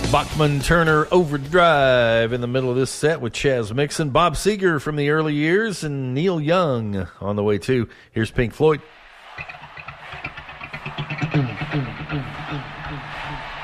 Bachman Turner Overdrive in the middle of this set with Chaz Mixon, Bob Seger from the early years, and Neil Young on the way too. Here's Pink Floyd.